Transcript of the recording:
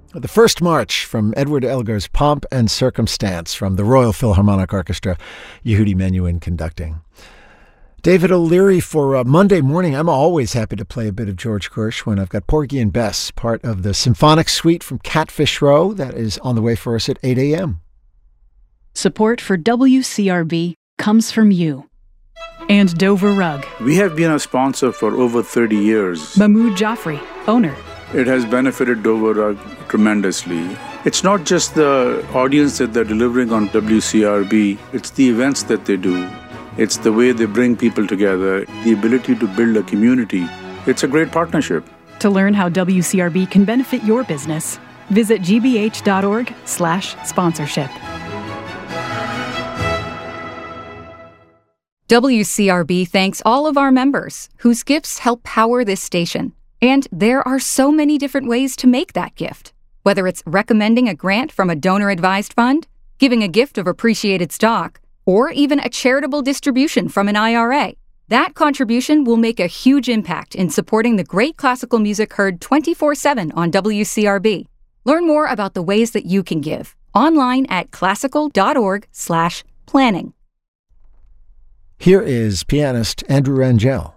The first march from Edward Elgar's Pomp and Circumstance from the Royal Philharmonic Orchestra, Yehudi Menuhin conducting. David O'Leary for Monday morning. I'm always happy to play a bit of George Gershwin. I've got Porgy and Bess, part of the symphonic suite from Catfish Row that is on the way for us at 8 a.m. Support for WCRB comes from you. And Dover Rug. We have been a sponsor for over 30 years. Mahmoud Jaffrey, owner. It has benefited Dover Rug tremendously. It's not just the audience that they're delivering on WCRB, it's the events that they do. It's the way they bring people together, the ability to build a community. It's a great partnership. To learn how WCRB can benefit your business, visit gbh.org/sponsorship. WCRB thanks all of our members whose gifts help power this station. And there are so many different ways to make that gift. Whether it's recommending a grant from a donor-advised fund, giving a gift of appreciated stock, or even a charitable distribution from an IRA. That contribution will make a huge impact in supporting the great classical music heard 24/7 on WCRB. Learn more about the ways that you can give online at classical.org/planning. Here is pianist Andrew Rangel.